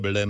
Blême,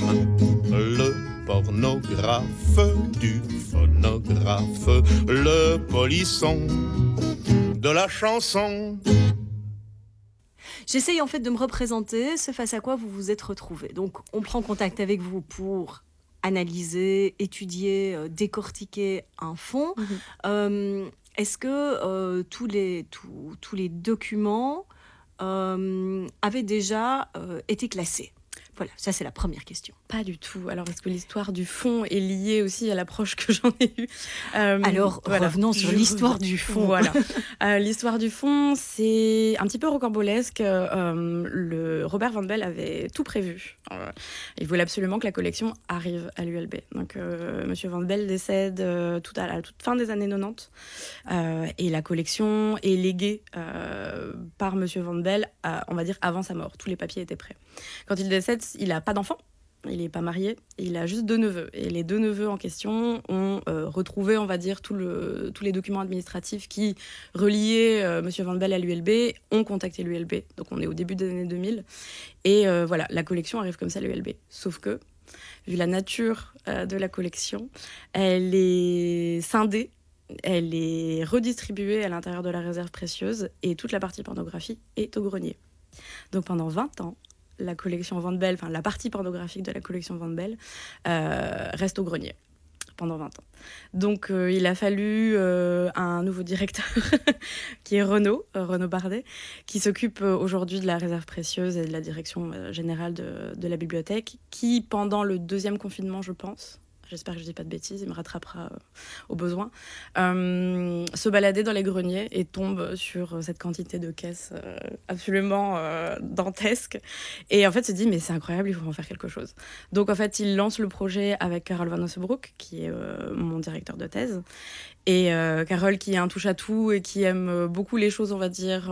le pornographe du phonographe, le polisson de la chanson. J'essaye en fait de me représenter ce face à quoi vous vous êtes retrouvés. Donc on prend contact avec vous pour analyser, étudier, décortiquer un fond. Est-ce que tous les documents avaient déjà été classés? Voilà, ça c'est la première question. Pas du tout. Alors, est-ce que l'histoire du fond est liée aussi à l'approche que j'en ai eue Alors, revenons sur l'histoire du fond. Voilà. L'histoire du fond, c'est un petit peu rocambolesque. Le Robert Van Belle avait tout prévu. Il voulait absolument que la collection arrive à l'ULB. Donc, Monsieur Van Belle décède à la toute fin des années 90. Et la collection est léguée par Monsieur Van Belle, on va dire, avant sa mort. Tous les papiers étaient prêts. Quand il décède, il n'a pas d'enfant. Il n'est pas marié, il a juste 2 neveux. Et les 2 neveux en question ont retrouvé, on va dire, tous les documents administratifs qui reliaient M. Van Belle à l'ULB, ont contacté l'ULB. Donc on est au début des années 2000. Et voilà, la collection arrive comme ça à l'ULB. Sauf que, vu la nature de la collection, elle est scindée, elle est redistribuée à l'intérieur de la réserve précieuse et toute la partie pornographie est au grenier. Donc pendant 20 ans, la collection Van Belle, enfin la partie pornographique de la collection Van Belle reste au grenier pendant 20 ans. Donc il a fallu un nouveau directeur qui est Renaud Bardet, qui s'occupe aujourd'hui de la réserve précieuse et de la direction générale de la bibliothèque, qui pendant le 2e confinement, je pense, j'espère que je dis pas de bêtises, il me rattrapera au besoin, se balader dans les greniers et tombe sur cette quantité de caisses absolument dantesque. Et en fait, se dit, mais c'est incroyable, il faut en faire quelque chose. Donc en fait, il lance le projet avec Carole Van Ossebroek, qui est mon directeur de thèse. Et Carole, qui est un touche-à-tout et qui aime beaucoup les choses, on va dire...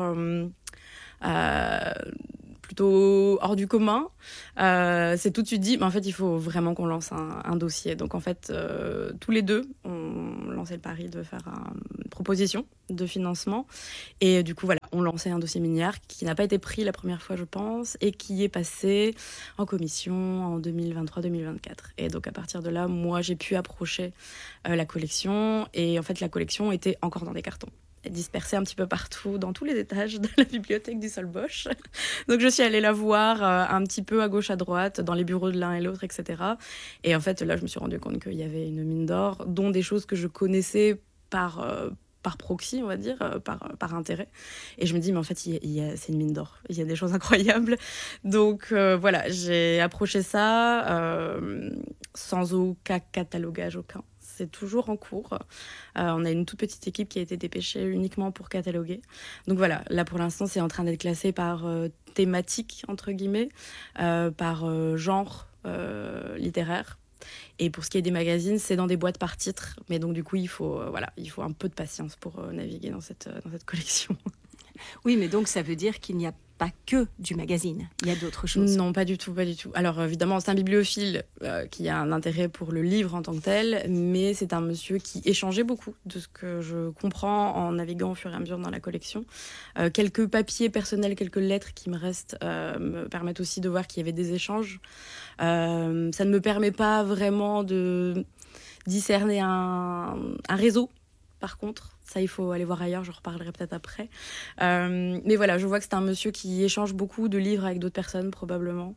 plutôt hors du commun, c'est tout de suite dit, mais en fait, il faut vraiment qu'on lance un dossier. Donc, en fait, tous les deux, on lancé le pari de faire une proposition de financement. Et du coup, voilà, on lançait un dossier minière qui n'a pas été pris la première fois, je pense, et qui est passé en commission en 2023-2024. Et donc, à partir de là, moi, j'ai pu approcher la collection. Et en fait, la collection était encore dans des cartons, dispersée un petit peu partout, dans tous les étages de la bibliothèque du Solbosch. Donc je suis allée la voir un petit peu à gauche, à droite, dans les bureaux de l'un et l'autre, etc. Et en fait, là, je me suis rendu compte qu'il y avait une mine d'or, dont des choses que je connaissais par proxy, on va dire, par intérêt. Et je me dis, mais en fait, c'est une mine d'or. Il y a des choses incroyables. Donc voilà, j'ai approché ça sans aucun catalogage, aucun. C'est toujours en cours. On a une toute petite équipe qui a été dépêchée uniquement pour cataloguer. Donc voilà, là pour l'instant, c'est en train d'être classé par thématique, entre guillemets, par genre littéraire. Et pour ce qui est des magazines, c'est dans des boîtes par titre. Mais donc du coup, il faut un peu de patience pour naviguer dans cette collection. Oui, mais donc ça veut dire qu'il n'y a pas que du magazine, il y a d'autres choses. Non, pas du tout, pas du tout. Alors évidemment, c'est un bibliophile qui a un intérêt pour le livre en tant que tel, mais c'est un monsieur qui échangeait beaucoup, de ce que je comprends en naviguant au fur et à mesure dans la collection. Quelques papiers personnels, quelques lettres qui me restent me permettent aussi de voir qu'il y avait des échanges. Ça ne me permet pas vraiment de discerner un réseau. Par contre, ça, il faut aller voir ailleurs, je reparlerai peut-être après. Mais voilà, je vois que c'est un monsieur qui échange beaucoup de livres avec d'autres personnes, probablement.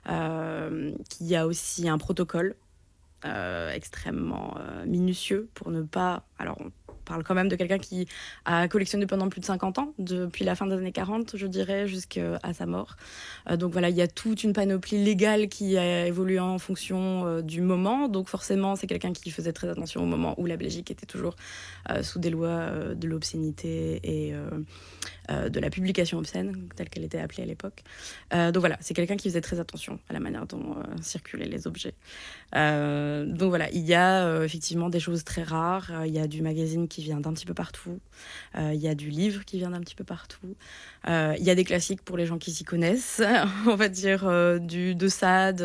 Qui a aussi un protocole extrêmement minutieux pour ne pas... Alors, on parle quand même de quelqu'un qui a collectionné pendant plus de 50 ans, depuis la fin des années 40, je dirais, jusqu'à sa mort. Donc voilà, il y a toute une panoplie légale qui a évolué en fonction du moment. Donc forcément, c'est quelqu'un qui faisait très attention au moment où la Belgique était toujours sous des lois de l'obscénité et de la publication obscène, telle qu'elle était appelée à l'époque. Donc voilà, c'est quelqu'un qui faisait très attention à la manière dont circulaient les objets. Donc voilà, il y a effectivement des choses très rares. Il y a du magazine qui vient d'un petit peu partout. Il y a du livre qui vient d'un petit peu partout. Il y a des classiques pour les gens qui s'y connaissent. On va dire de Sade,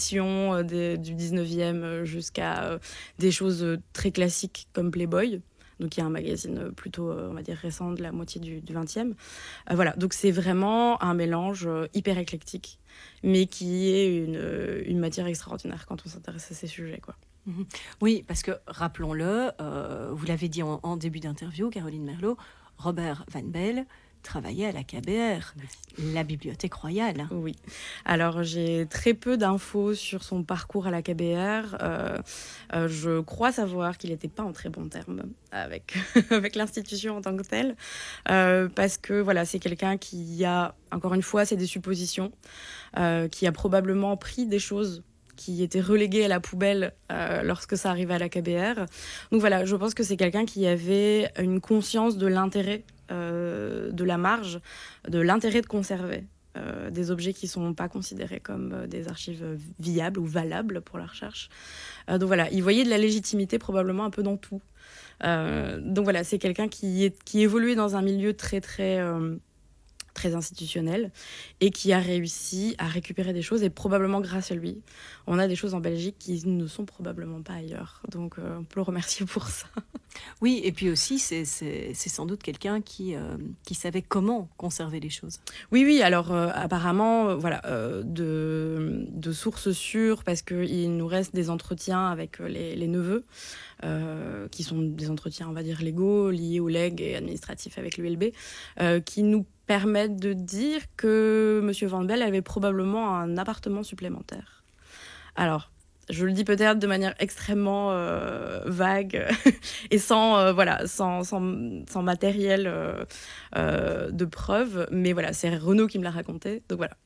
édition du 19e jusqu'à des choses très classiques comme Playboy. donc qui est un magazine plutôt, on va dire, récent de la moitié du XXe. Voilà, donc c'est vraiment un mélange hyper éclectique, mais qui est une matière extraordinaire quand on s'intéresse à ces sujets, quoi. Oui, parce que, rappelons-le, vous l'avez dit en début d'interview, Caroline Merlot, Robert Van Belle travaillait à la KBR, la Bibliothèque royale. Oui. Alors, j'ai très peu d'infos sur son parcours à la KBR. Je crois savoir qu'il n'était pas en très bons termes avec, avec l'institution en tant que telle. Parce que, voilà, c'est quelqu'un qui a, encore une fois, c'est des suppositions, qui a probablement pris des choses qui étaient reléguées à la poubelle lorsque ça arrivait à la KBR. Donc voilà, je pense que c'est quelqu'un qui avait une conscience de l'intérêt de la marge, de l'intérêt de conserver des objets qui ne sont pas considérés comme des archives viables ou valables pour la recherche. Donc voilà, il voyait de la légitimité probablement un peu dans tout. Donc voilà, c'est quelqu'un qui évoluait dans un milieu très institutionnel et qui a réussi à récupérer des choses, et probablement grâce à lui, on a des choses en Belgique qui ne sont probablement pas ailleurs. Donc on peut le remercier pour ça. Oui, et puis aussi, c'est sans doute quelqu'un qui savait comment conserver les choses. Oui, alors apparemment, voilà, de sources sûres, parce qu'il nous reste des entretiens avec les neveux, qui sont des entretiens, on va dire, légaux, liés aux legs et administratifs avec l'ULB, qui nous permettent de dire que M. Van Belle avait probablement un appartement supplémentaire. Alors, je le dis peut-être de manière extrêmement vague et sans matériel de preuve, mais voilà, c'est Renaud qui me l'a raconté, donc voilà.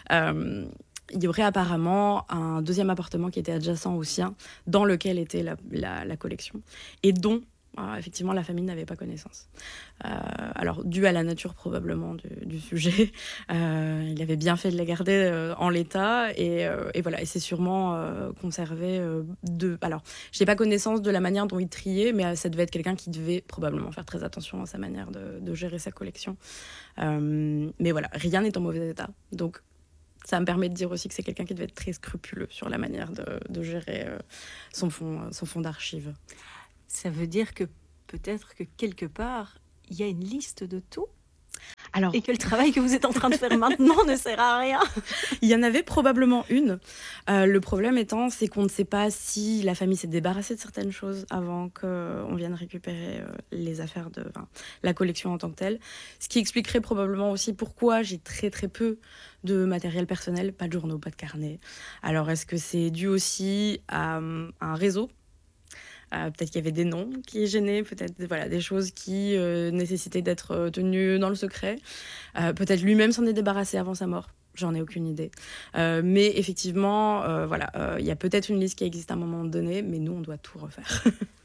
Il y aurait apparemment un deuxième appartement qui était adjacent au sien, dans lequel était la collection, et dont effectivement la famille n'avait pas connaissance. Alors, dû à la nature probablement du sujet, il avait bien fait de la garder en l'état, et voilà, et c'est sûrement conservé alors, je n'ai pas connaissance de la manière dont il triait, mais ça devait être quelqu'un qui devait probablement faire très attention à sa manière de gérer sa collection. Mais voilà, rien n'est en mauvais état, donc ça me permet de dire aussi que c'est quelqu'un qui devait être très scrupuleux sur la manière de gérer son fonds d'archives. Ça veut dire que peut-être que quelque part, il y a une liste de tout, alors, et que le travail que vous êtes en train de faire maintenant ne sert à rien. Il y en avait probablement une. Le problème étant, c'est qu'on ne sait pas si la famille s'est débarrassée de certaines choses avant qu'on vienne récupérer les affaires la collection en tant que telle. Ce qui expliquerait probablement aussi pourquoi j'ai très très peu de matériel personnel, pas de journaux, pas de carnet. Alors, est-ce que c'est dû aussi à un réseau ? Peut-être qu'il y avait des noms qui gênaient, peut-être voilà, des choses qui nécessitaient d'être tenues dans le secret. Peut-être lui-même s'en est débarrassé avant sa mort. J'en ai aucune idée. Mais effectivement, il y a peut-être une liste qui existe à un moment donné, mais nous, on doit tout refaire.